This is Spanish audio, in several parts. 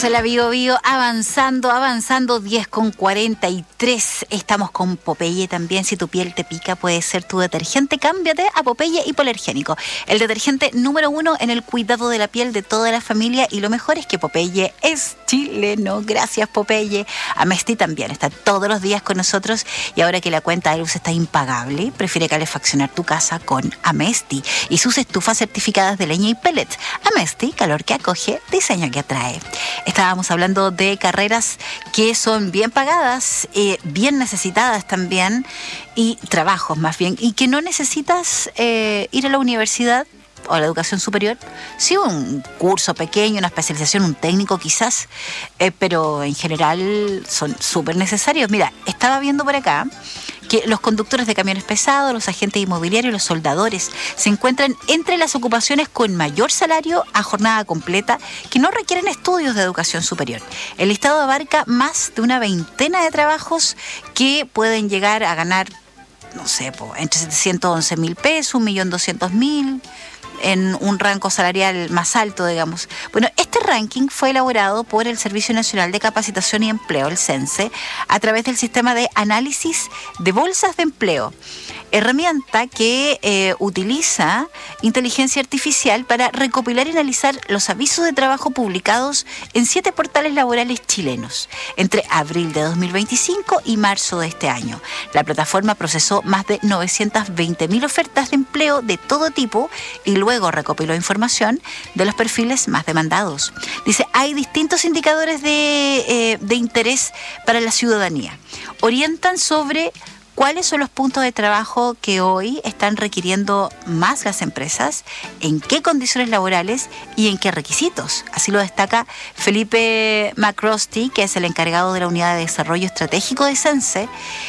Estamos en la Bio Bio avanzando, 10:43. Estamos con Popeye también. Si tu piel te pica, puede ser tu detergente. Cámbiate a Popeye Hipoalergénico. El detergente número 1 en el cuidado de la piel de toda la familia. Y lo mejor es que Popeye es chileno. Gracias, Popeye. Amesti también está todos los días con nosotros. Y ahora que la cuenta de luz está impagable, prefiere calefaccionar tu casa con Amesti y sus estufas certificadas de leña y pellets. Amesti, calor que acoge, diseño que atrae. Estábamos hablando de carreras que son bien pagadas, bien necesitadas también, y trabajos más bien, y que no necesitas ir a la universidad o a la educación superior. Sí, un curso pequeño, una especialización, un técnico quizás, pero en general son súper necesarios. Mira, estaba viendo por acá que los conductores de camiones pesados, los agentes inmobiliarios, los soldadores se encuentran entre las ocupaciones con mayor salario a jornada completa que no requieren estudios de educación superior. El listado abarca más de una veintena de trabajos que pueden llegar a ganar, no sé, entre 711.000 pesos, 1.200.000, en un rango salarial más alto, digamos. Bueno, este ranking fue elaborado por el Servicio Nacional de Capacitación y Empleo, el CENSE, a través del sistema de análisis de bolsas de empleo, herramienta que utiliza inteligencia artificial para recopilar y analizar los avisos de trabajo publicados en 7 portales laborales chilenos entre abril de 2025 y marzo de este año. La plataforma procesó más de 920.000 ofertas de empleo de todo tipo y luego recopiló información de los perfiles más demandados. Dice, hay distintos indicadores de interés para la ciudadanía. Orientan sobre cuáles son los puntos de trabajo que hoy están requiriendo más las empresas, en qué condiciones laborales y en qué requisitos. Así lo destaca Felipe McRosty, que es el encargado de la Unidad de Desarrollo Estratégico de CENSE.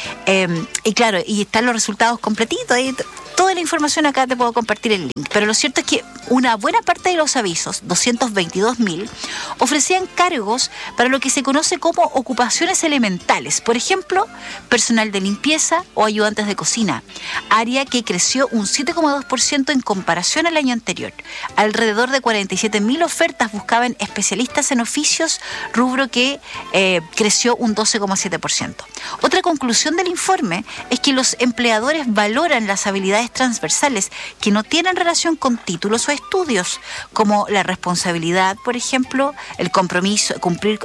Y claro, y están los resultados completitos. Toda la información acá te puedo compartir el link. Pero lo cierto es que una buena parte de los avisos, 222.000, ofrecían cargos para lo que se conoce como ocupaciones elementales. Por ejemplo, personal de limpieza o ayudantes de cocina, área que creció un 7,2% en comparación al año anterior. Alrededor de 47.000 ofertas buscaban especialistas en oficios, rubro que creció un 12,7%. Otra conclusión del informe es que los empleadores valoran las habilidades transversales que no tienen relación con títulos o estudios, como la responsabilidad, por ejemplo, el compromiso, cumplir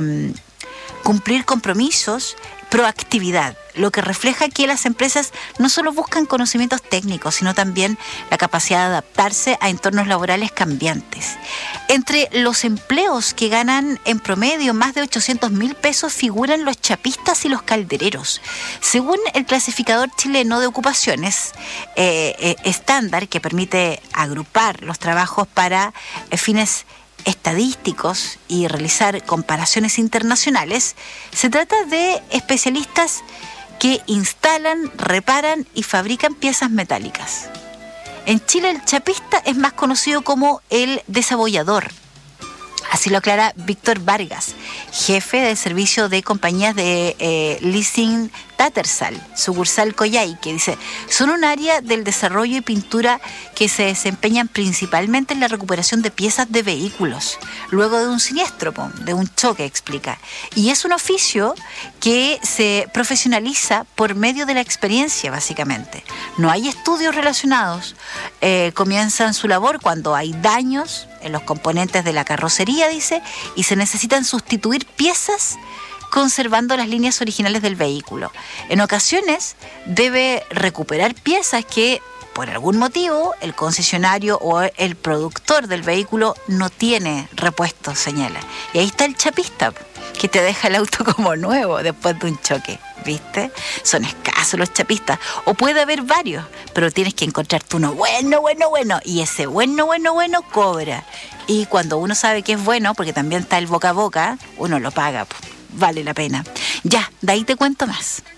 compromisos, proactividad, lo que refleja que las empresas no solo buscan conocimientos técnicos, sino también la capacidad de adaptarse a entornos laborales cambiantes. Entre los empleos que ganan en promedio más de 800.000 pesos figuran los chapistas y los caldereros. Según el clasificador chileno de ocupaciones estándar, que permite agrupar los trabajos para fines estadísticos y realizar comparaciones internacionales, se trata de especialistas que instalan, reparan y fabrican piezas metálicas. En Chile el chapista es más conocido como el desabollador. Así lo aclara Víctor Vargas, jefe del servicio de compañías de leasing Tattersall, sucursal Coyhaique, que dice, son un área del desarrollo y pintura que se desempeñan principalmente en la recuperación de piezas de vehículos, luego de un siniestro, de un choque, explica. Y es un oficio que se profesionaliza por medio de la experiencia, básicamente. No hay estudios relacionados. Comienzan su labor cuando hay daños en los componentes de la carrocería, dice, y se necesitan sustituir piezas conservando las líneas originales del vehículo. En ocasiones debe recuperar piezas que por algún motivo el concesionario o el productor del vehículo no tiene repuesto, señala. Y ahí está el chapista, que te deja el auto como nuevo después de un choque, ¿viste? Son escasos los chapistas, o puede haber varios, pero tienes que encontrarte uno bueno, y ese bueno cobra. Y cuando uno sabe que es bueno, porque también está el boca a boca, uno lo paga, vale la pena. Ya, de ahí te cuento más.